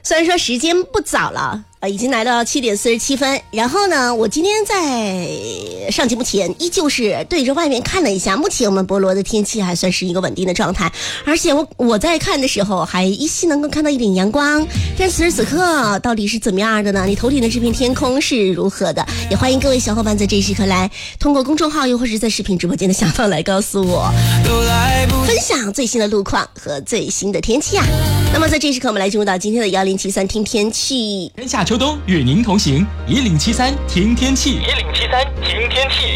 虽然说时间不早了，已经来到7点47分。然后呢，我今天在上节目前依旧是对着外面看了一下，目前我们博罗的天气还算是一个稳定的状态，而且我在看的时候还依稀能够看到一点阳光。但此时此刻到底是怎么样的呢？你头顶的这片天空是如何的？也欢迎各位小伙伴在这一时刻来通过公众号又或是在视频直播间的下方来告诉我，分享最新的路况和最新的天气啊。那么在这一时刻我们来进入到今天的1073听天气， 春夏秋冬与您同行，1073听天气，1073听天气。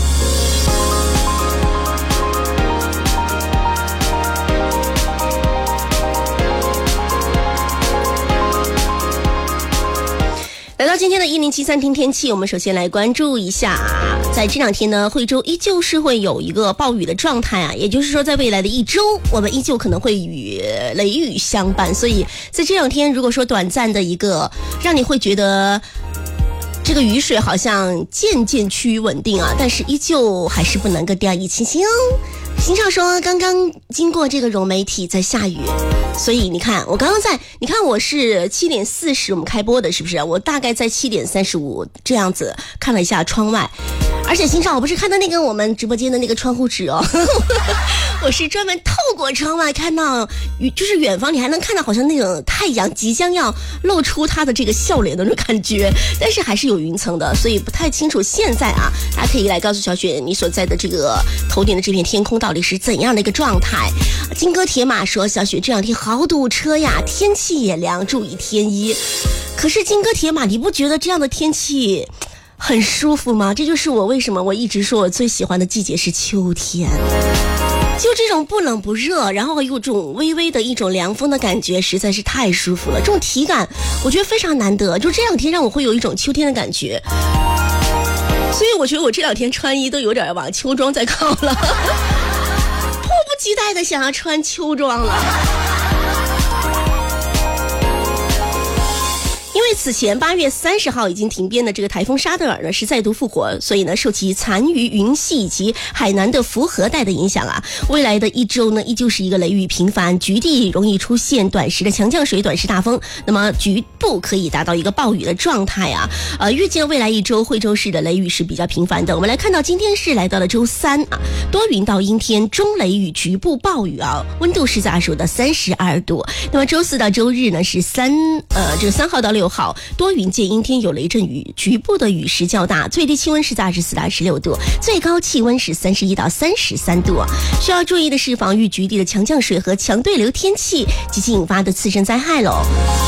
来到今天的1073听天气，我们首先来关注一下，在这两天呢，惠州依旧是会有一个暴雨的状态啊，也就是说在未来的一周，我们依旧可能会与雷雨相伴，所以在这两天如果说短暂的一个让你会觉得这个雨水好像渐渐趋于稳定啊，但是依旧还是不能够掉以轻心哦。邢少说刚刚经过这个融媒体在下雨，所以你看我刚刚你看我是7点40我们开播的，是不是？我大概在7点35这样子看了一下窗外，而且邢少我不是看到那个我们直播间的那个窗户纸哦我是专门透过窗外看到就是远方你还能看到好像那种太阳即将要露出它的这个笑脸的那种感觉，但是还是有云层的，所以不太清楚现在啊，大家可以来告诉小雪你所在的这个头顶的这片天空到底是怎样的一个状态。金戈铁马说小雪这两天好堵车呀，天气也凉，注意添衣。可是金戈铁马你不觉得这样的天气很舒服吗？这就是我为什么我一直说我最喜欢的季节是秋天，就这种不冷不热，然后有种微微的一种凉风的感觉，实在是太舒服了，这种体感我觉得非常难得，就这两天让我会有一种秋天的感觉，所以我觉得我这两天穿衣都有点往秋装在靠了迫不及待的想要穿秋装了。因为此前8月30号已经停编的这个台风沙德尔呢是再度复活，所以呢受其残余云系以及海南的福和带的影响啊，未来的一周呢依旧是一个雷雨频繁，局地容易出现短时的强降水、短时大风，那么局部可以达到一个暴雨的状态啊。预见未来一周惠州市的雷雨是比较频繁的。我们来看到今天是来到了周3啊，多云到阴天，中雷雨，局部暴雨啊，温度是在25到32度。那么周4到周日呢是这个3号到6号多云见阴天，有雷阵雨，局部的雨势较大，最低气温是在24到26度，最高气温是31到33度。需要注意的是防御局地的强降水和强对流天气及其引发的次生灾害喽。